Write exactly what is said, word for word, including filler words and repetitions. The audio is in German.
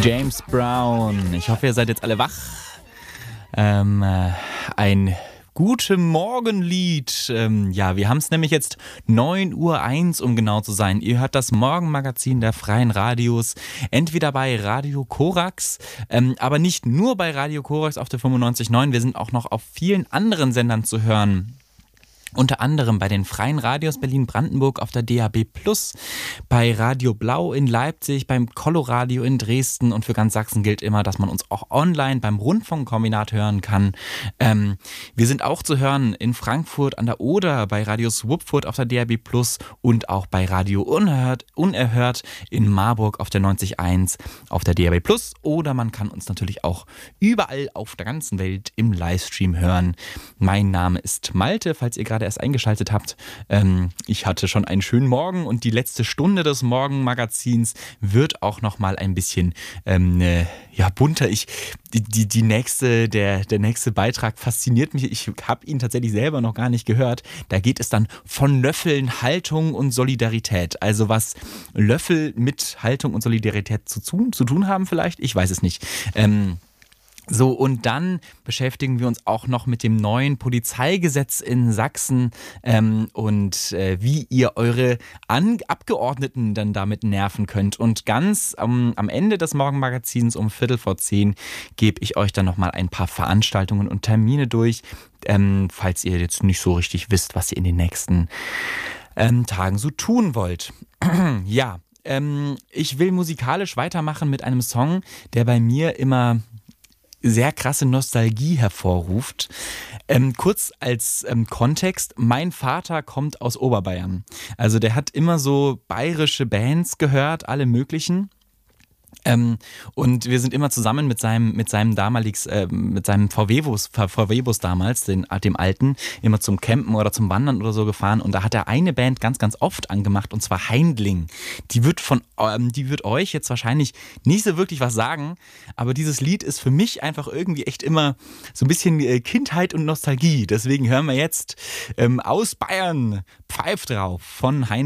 James Brown. Ich hoffe, ihr seid jetzt alle wach. Ähm, äh, ein Gute Morgenlied. Ähm, ja, wir haben es nämlich jetzt neun Uhr eins, um genau zu sein. Ihr hört das Morgenmagazin der Freien Radios, entweder bei Radio Korax, ähm, aber nicht nur bei Radio Korax auf der fünfundneunzig Komma neun. Wir sind auch noch auf vielen anderen Sendern zu hören. Unter anderem bei den Freien Radios Berlin-Brandenburg auf der D A B plus, bei Radio Blau in Leipzig, beim Coloradio in Dresden und für ganz Sachsen gilt immer, dass man uns auch online beim Rundfunkkombinat hören kann. Ähm, wir sind auch zu hören in Frankfurt an der Oder, bei Radio Swupfurt auf der D A B plus und auch bei Radio Unerhört, Unerhört in Marburg auf der neunzig Komma eins auf der D A B plus, oder man kann uns natürlich auch überall auf der ganzen Welt im Livestream hören. Mein Name ist Malte, falls ihr gerade erst eingeschaltet habt. Ähm, ich hatte schon einen schönen Morgen und die letzte Stunde des Morgenmagazins wird auch noch mal ein bisschen ähm, äh, ja, bunter. Ich, die, die, die nächste, der, der nächste Beitrag fasziniert mich. Ich habe ihn tatsächlich selber noch gar nicht gehört. Da geht es dann von Löffeln, Haltung und Solidarität. Also was Löffel mit Haltung und Solidarität zu, zu, zu tun haben vielleicht? Ich weiß es nicht. Ähm, So, und dann beschäftigen wir uns auch noch mit dem neuen Polizeigesetz in Sachsen ähm, und äh, wie ihr eure An- Abgeordneten dann damit nerven könnt. Und ganz ähm, am Ende des Morgenmagazins um Viertel vor zehn gebe ich euch dann nochmal ein paar Veranstaltungen und Termine durch, ähm, falls ihr jetzt nicht so richtig wisst, was ihr in den nächsten ähm, Tagen so tun wollt. Ja, ähm, ich will musikalisch weitermachen mit einem Song, der bei mir immer sehr krasse Nostalgie hervorruft. Ähm, kurz als ähm, Kontext, mein Vater kommt aus Oberbayern. Also der hat immer so bayerische Bands gehört, alle möglichen. Ähm, und wir sind immer zusammen mit seinem mit seinem damaligs äh, mit seinem V W-Bus V W-Bus damals, den, dem alten, immer zum Campen oder zum Wandern oder so gefahren, und da hat er eine Band ganz ganz oft angemacht, und zwar Heindling. Die wird von ähm, die wird euch jetzt wahrscheinlich nicht so wirklich was sagen, aber dieses Lied ist für mich einfach irgendwie echt immer so ein bisschen äh, Kindheit und Nostalgie. Deswegen hören wir jetzt ähm, aus Bayern Pfeif drauf von Heindling.